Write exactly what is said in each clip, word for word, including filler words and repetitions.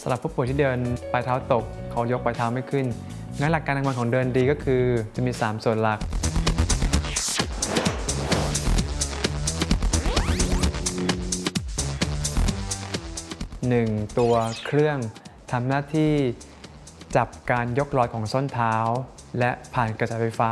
ำหรับผู้ป่วยที่เดินปลายเท้าตกเขายกปลายเท้าไม่ขึ้นงั้นหลักการทำงานของเดินดีก็คือจะมีสามส่วนหลักหนึ่งตัวเครื่องทำหน้าที่จับการยกลอยของส้นเท้าและผ่านกระแสไฟฟ้า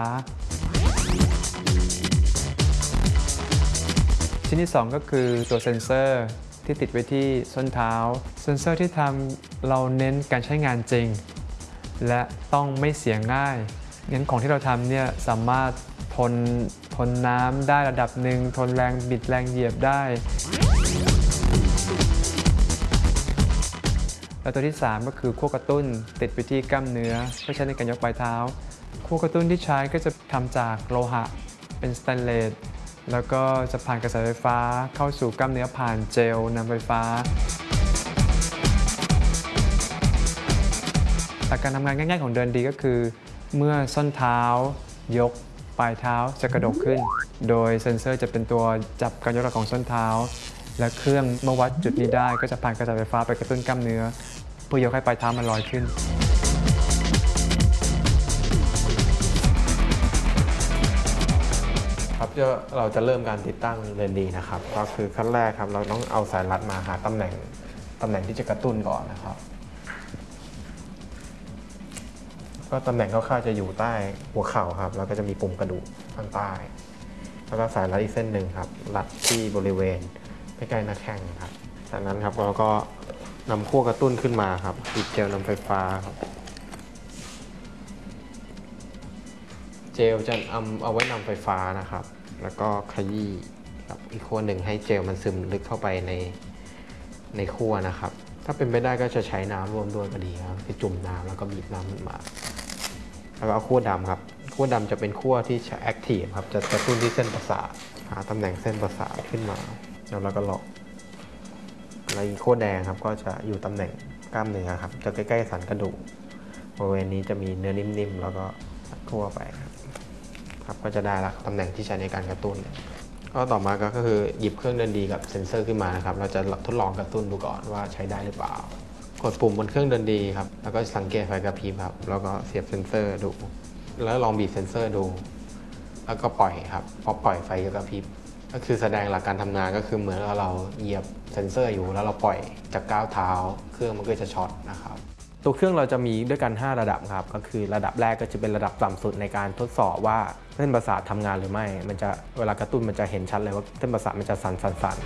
ชิ้นที่สองก็คือตัวเซ็นเซอร์ที่ติดไว้ที่ส้นเท้าเซ็นเซอร์ที่ทำเราเน้นการใช้งานจริงและต้องไม่เสียง่ายงั้นของที่เราทำเนี่ยสามารถทนทนน้ำได้ระดับหนึ่งทนแรงบิดแรงเหยียบได้แล้วตัวที่สามก็คือขั้วกระตุ้นติดไปที่กล้ามเนื้อเพื่อใช้ในการยกปลายเท้าขั้วกระตุ้นที่ใช้ก็จะทำจากโลหะเป็นสแตนเลสแล้วก็จะผ่านกระแสไฟฟ้าเข้าสู่กล้ามเนื้อผ่านเจลนำไฟฟ้าหลักการทำงานง่ายๆของเดินดีก็คือเมื่อส้นเท้ายกปลายเท้าจะกระดกขึ้นโดยเซ็นเซอร์จะเป็นตัวจับการยกของส้นเท้าและเครื่องเมื่อวัดจุดนี้ได้ก็จะผ่านกระแสไฟฟ้าไปกระตุ้นกล้ามเนื้อเพื่อยกให้ปลายเท้ามันลอยขึ้นครับเราจะเริ่มการติดตั้งเดินดีนะครับก็คือขั้นแรกครับเราต้องเอาสายรัดมาหาตำแหน่งตำแหน่งที่จะกระตุ้นก่อนนะครับก็ตำแหน่งคร่าวๆจะอยู่ใต้หัวเข่าครับแล้วก็จะมีปุ่มกระดูกข้างใต้แล้วก็สายรัดอีกเส้นหนึ่งครับรัดที่บริเวณใกล้ๆหน้าแข้งครับจากนั้นครับเราก็นำขั้วกระตุ้นขึ้นมาครับติดเจลนำไฟฟ้าครับเจลจะเอาเอาไว้นำไฟฟ้านะครับแล้วก็ขยี้ครับอีกขั้วหนึ่งให้เจลมันซึมลึกเข้าไปในในขั้วนะครับถ้าเป็นไปได้ก็จะใช้น้ำรวมด้วยก็ดีครับคือจุ่มน้ำแล้วก็บีบน้ำขึ้นมาแล้วก็เอาขั้วดำครับขั้วดำจะเป็นขั้วที่แอคทีฟครับจะกระตุ้นที่เส้นประสาทหาตำแหน่งเส้นประสาทขึ้นมาแล้วเราก็ล็อกแล้วอีกขั้วแดงครับก็จะอยู่ตำแหน่งกล้ามเนื้อครับจะใกล้ๆสันกระดูกบริเวณนี้จะมีเนื้อนิ่มๆแล้วก็ขั้วไปครับก็จะได้ละตำแหน่งที่ใช้ในการกระตุ้นก็ต่อมาก็คือหยิบเครื่องเดินดีกับเซ็นเซอร์ขึ้นมานะครับเราจะทดลองกระตุ้นดูก่อนว่าใช้ได้หรือเปล่ากดปุ่มบนเครื่องเดินดีครับแล้วก็สังเกตไฟกระพริบครับแล้วก็เสียบเซ็นเซอร์ดูแล้วลองบีบเซ็นเซอร์ดูแล้วก็ปล่อยครับพอปล่อยไฟกระพริบก็คือแสดงหลักการทำงานก็คือเหมือนเราเหยียบเซ็นเซอร์อยู่แล้วเราปล่อยจากก้าวเท้าเครื่องมันก็จะช็อตนะครับตัวเครื่องเราจะมีด้วยกันห้าระดับครับก็คือระดับแรกก็จะเป็นระดับต่ำสุดในการทดสอบว่าเส้นประสาททำงานหรือไม่มันจะเวลากระตุ้นมันจะเห็นชัดเลยว่าเส้นประสาทมันจะสั่นสั่นสั่น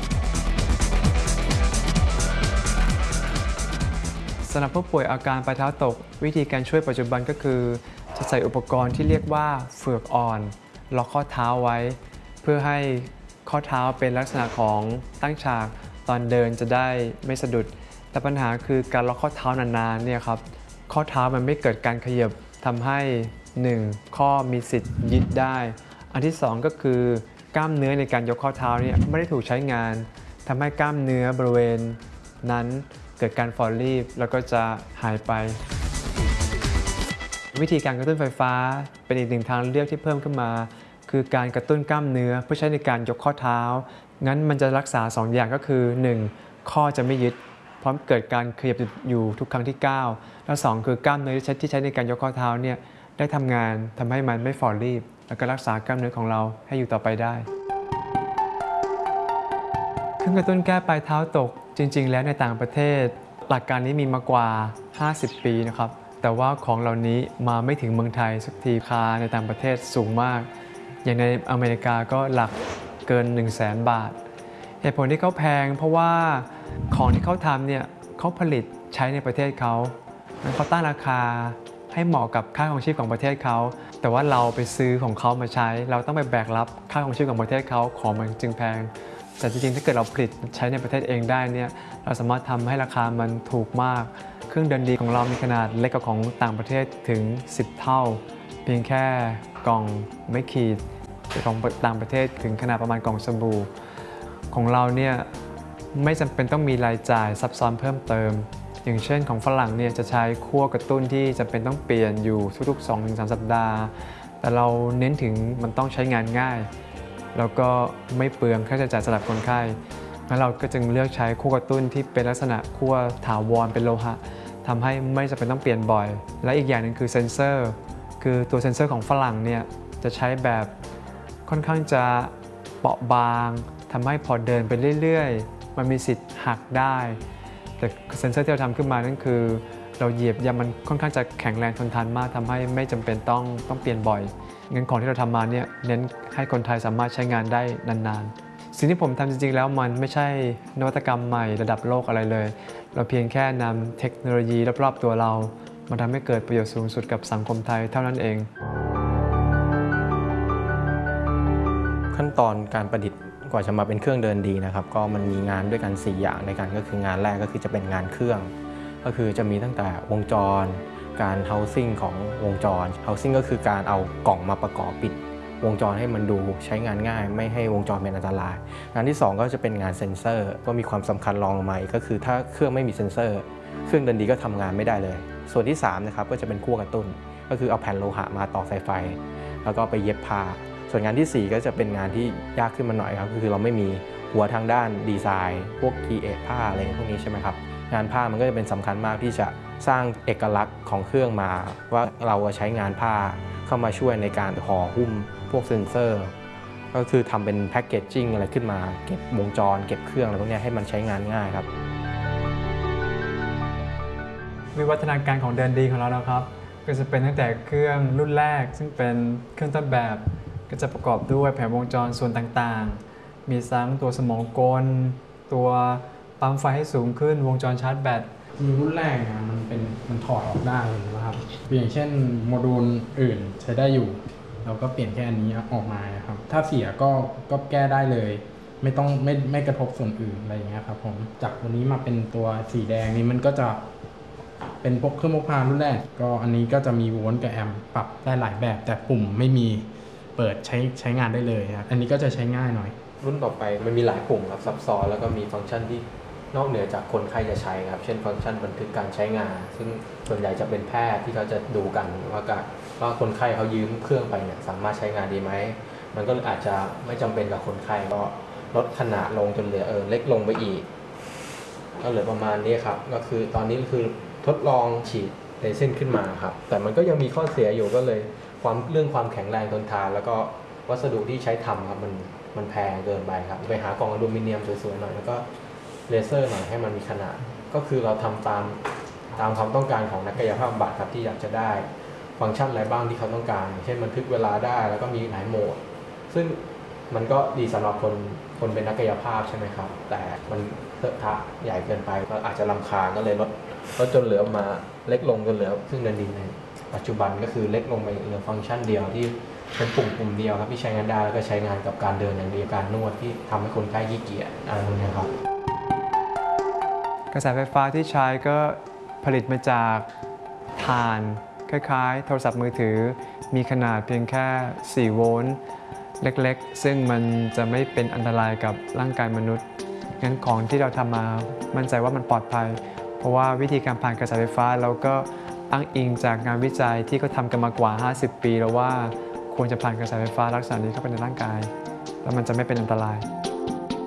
สำหรับผู้ป่วยอาการปลายเท้าตกวิธีการช่วยปัจจุบันก็คือจะใส่อุปกรณ์ที่เรียกว่าเฟือกอ่อนล็อกข้อเท้าไว้เพื่อให้ข้อเท้าเป็นลักษณะของตั้งฉากตอนเดินจะได้ไม่สะดุดแต่ปัญหาคือการล็อกข้อเท้านานๆเนี่ยครับข้อเท้ามันไม่เกิดการขยับทำให้หนึ่งข้อมีสิทธิ์ยึดได้อันที่สองก็คือกล้ามเนื้อในการยกข้อเท้าเนี่ยไม่ได้ถูกใช้งานทำให้กล้ามเนื้อบริเวณนั้นเกิดการฝ่อรีบแล้วก็จะหายไปวิธีการกระตุ้นไฟฟ้าเป็นอีกหนึ่งทางเลือกที่เพิ่มขึ้นมาคือการกระตุ้นกล้ามเนื้อเพื่อใช้ในการยกข้อเท้างั้นมันจะรักษาสองอย่างก็คือหนึ่งข้อจะไม่ยึดพร้อมเกิดการขยับอยู่ทุกครั้งที่ก้าวแล้วสองคือกล้ามเนื้อที่ใช้ในการยกข้อเท้าเนี่ยได้ทำงานทำให้มันไม่ฝ่อรีบแล้วก็รักษากล้ามเนื้อของเราให้อยู่ต่อไปได้เครื่องกระตุ้นแก้ปลายเท้าตกจริงๆแล้วในต่างประเทศหลักการนี้มีมากว่าห้าสิบปีนะครับแต่ว่าของเหล่านี้มาไม่ถึงเมืองไทยสักทีราคาในต่างประเทศสูงมากอย่างในอเมริกาก็หลักเกิน หนึ่งแสน บาทเหตุผลที่เขาแพงเพราะว่าของที่เขาทำเนี่ยเขาผลิตใช้ในประเทศเขาเขาตั้งราคาให้เหมาะกับค่าครองชีพของประเทศเขาแต่ว่าเราไปซื้อของเขามาใช้เราต้องไปแบกรับค่าครองชีพของประเทศเขาของมันจึงแพงแต่จริงๆถ้าเกิดเราผลิตใช้ในประเทศเองได้เนี่ยเราสามารถทำให้ราคามันถูกมากเครื่องเดินดีของเรามีขนาดเล็กกว่าของต่างประเทศถึงสิบเท่าเพียงแค่กล่องไม่ขีดของต่างประเทศถึงขนาดประมาณกล่องสบู่ของเราเนี่ยไม่จำเป็นต้องมีรายจ่ายซับซ้อนเพิ่มเติมอย่างเช่นของฝรั่งเนี่ยจะใช้ขั้วกระตุ้นที่จำเป็นต้องเปลี่ยนอยู่ทุกๆ สองถึงสาม สัปดาห์แต่เราเน้นถึงมันต้องใช้งานง่ายแล้วก็ไม่เปลืองค่าใช้จ่ายสำหรับคนไข้งั้นเราก็จึงเลือกใช้ขั้วกระตุ้นที่เป็นลักษณะขั้วถาวรเป็นโลหะทำให้ไม่จำเป็นต้องเปลี่ยนบ่อย และอีกอย่างหนึ่งคือเซ็นเซอร์คือตัวเซ็นเซอร์ของฝรั่งเนี่ยจะใช้แบบค่อนข้างจะเปราะบางทำให้พอเดินไปเรื่อยๆมันมีสิทธิ์หักได้แต่เซ็นเซอร์ที่เราทำขึ้นมานั่นคือเราเหยียบยามันค่อนข้างจะแข็งแรงทนทานมากทำให้ไม่จำเป็นต้องต้องเปลี่ยนบ่อยงั้นของที่เราทำมาเนี่ยเน้นให้คนไทยสามารถใช้งานได้นานๆสิ่งที่ผมทำจริงๆแล้วมันไม่ใช่นวัตกรรมใหม่ระดับโลกอะไรเลยเราเพียงแค่นำเทคโนโลยีรอบๆตัวเรามาทำให้เกิดประโยชน์สูงสุดกับสังคมไทยเท่านั้นเองขั้นตอนการประดิษฐ์กว่าจะมาเป็นเครื่องเดินดีนะครับก็มันมีงานด้วยกันสี่อย่างในกันก็คืองานแรกก็คือจะเป็นงานเครื่องก็คือจะมีตั้งแต่วงจรการ housing ของวงจร housing ก็คือการเอากล่องมาประกอบปิดวงจรให้มันดูใช้งานง่ายไม่ให้วงจรเป็นอันตรายงานที่สองก็จะเป็นงานเซ็นเซอร์ก็มีความสำคัญรองลงมาอีกก็คือถ้าเครื่องไม่มีเซ็นเซอร์เครื่องเดินดีก็ทำงานไม่ได้เลยส่วนที่สามนะครับก็จะเป็นขั้วกระตุ้นก็คือเอาแผ่นโลหะมาต่อสายไฟแล้วก็ไปเย็บผ้าส่วนงานที่สี่ก็จะเป็นงานที่ยากขึ้นมาหน่อยครับคือเราไม่มีหัวทางด้านดีไซน์พวก create ผ้าอะไรพวกนี้ใช่ไหมครับงานผ้ามันก็จะเป็นสำคัญมากที่จะสร้างเอกลักษณ์ของเครื่องมาว่าเราใช้งานผ้าเข้ามาช่วยในการห่อหุ้มพวกเซ็นเซอร์ก็คือทำเป็นแพคเกจจิ้งอะไรขึ้นมาเก็บวงจรเก็บเครื่องอะไรพวกนี้ให้มันใช้งานง่ายครับวิวัฒนาการของเดินดีของเรานะครับก็จะเป็นตั้งแต่เครื่องรุ่นแรกซึ่งเป็นเครื่องต้นแบบก็จะประกอบด้วยแผงวงจรส่วนต่างๆมีทั้งตัวสมองกลตัวปั๊มไฟให้สูงขึ้นวงจรชาร์จแบตคือรุ่นแรกนะมันเป็นมันถอดออกได้นะครับอย่างเช่นโมดูลอื่นใช้ได้อยู่เราก็เปลี่ยนแค่อันนี้ออกมาครับถ้าเสียก็ก็แก้ได้เลยไม่ต้องไม่ไม่กระทบส่วนอื่นอะไรอย่างเงี้ยครับผมจากตัวนี้มาเป็นตัวสีแดงนี้มันก็จะเป็นพวกเครื่องพกพารุ่นแรกก็อันนี้ก็จะมีโวลต์กับแอมป์ปรับได้หลายแบบแต่ปุ่มไม่มีเปิดใช้ใช้งานได้เลยครับอันนี้ก็จะใช้ง่ายหน่อยรุ่นต่อไปมันมีหลายปุ่มครับซับซ้อนแล้วก็มีฟังก์ชันที่นอกเหนือจากคนไข้จะใช้ครับเช่นฟังก์ชันบันทึกการใช้งานซึ่งส่วนใหญ่จะเป็นแพทย์ที่เขาจะดูกันว่าการว่าคนไข้เขายืมเครื่องไปเนี่ยสามารถใช้งานดีไหมมันก็อาจจะไม่จำเป็นกับคนไข้ก็ลดขนาดลงจนเหลือเออเล็กลงไปอีกก็เหลือประมาณนี้ครับก็คือตอนนี้คือทดลองฉีดเลเซนขึ้นมาครับแต่มันก็ยังมีข้อเสียอยู่ก็เลยความเรื่องความแข็งแรงทนทานแล้วก็วัสดุที่ใช้ทำครับมันมันแพงเกินไปครับไปหากล่องอลูมิเนียมสวยๆหน่อยแล้วก็เลเซอร์หน่อยให้มันมีขนาดก็คือเราทำตามตามความต้องการของนักกายภาพบำบัดครับที่อยากจะได้ฟังก์ชันอะไรบ้างที่เขาต้องการเช่นบันทึกเวลาได้แล้วก็มีหลายโหมดซึ่งมันก็ดีสำหรับคนคนเป็นนักกายภาพใช่ไหมครับแต่มันเถอะทะใหญ่เกินไปก็อาจจะรำคาญก็เลยลดลดจนเหลือมาเล็กลงจนเหลือซึ่งเดินดีในปัจจุบันก็คือเล็กลงไปเหลือฟังก์ชันเดียวที่เป็นปุ่มปุ่มเดียวครับที่ใช้งานได้แล้วก็ใช้งานกับการเดินอย่างเดียวการนวดที่ทำให้คนไข้ขี้เกียจอะไรพวกนี้ครับกระแสไฟฟ้าที่ใช้ก็ผลิตมาจากถ่านคล้ายๆโทรศัพท์มือถือมีขนาดเพียงแค่สี่โวลต์เล็กๆซึ่งมันจะไม่เป็นอันตรายกับร่างกายมนุษย์งั้นของที่เราทำมามั่นใจว่ามันปลอดภัยเพราะว่าวิธีการผ่านกระแสไฟฟ้าเราก็อ้างอิงจากงานวิจัยที่เขาทำกันมากว่าห้าสิบปีแล้วว่าควรจะผ่านกระแสไฟฟ้าลักษณะนี้เข้าไปในร่างกายแล้วมันจะไม่เป็นอันตราย